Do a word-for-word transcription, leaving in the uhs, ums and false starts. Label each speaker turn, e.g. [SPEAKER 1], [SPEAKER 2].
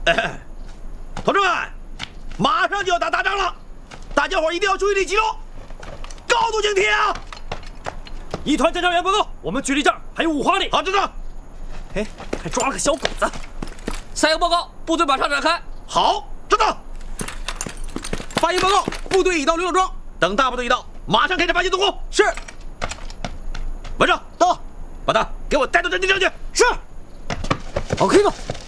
[SPEAKER 1] 哎，同志们，马上就要打大仗了，大家伙一定要注意力集中，高度警惕啊！
[SPEAKER 2] 一团检查员报告，我们距离这儿还有五华里。
[SPEAKER 1] 好，知道。
[SPEAKER 2] 哎，还抓了个小狗子。三营报告，部队马上展开。
[SPEAKER 1] 好，知道。八营报告，部队已到刘老庄，等大部队一到，马上开始发起总攻。是。文胜到，把他给我带到阵地上去。
[SPEAKER 2] 是。OK 吧。